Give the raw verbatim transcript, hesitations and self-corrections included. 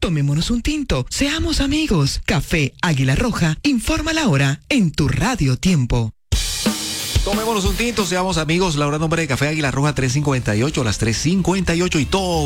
Tomémonos un tinto, seamos amigos. Café Águila Roja, informa la hora en tu Radio Tiempo. Tomémonos un tinto, seamos amigos. La hora nombre de Café Águila Roja tres cincuenta y ocho, las tres cincuenta y ocho y todo.